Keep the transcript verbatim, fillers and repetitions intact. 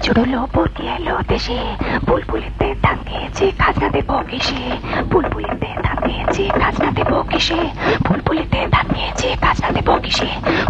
চড়লো পতি এলো দেশে, বুলবুলিতে ধান খেয়েছে খাজনা দেবো কিসে, বুলবুলিতে ধান খেয়েছে খাজনা দেবো কিসে, বুলবুলিতে ধান খেয়েছে খাজনা দেবো কিসে।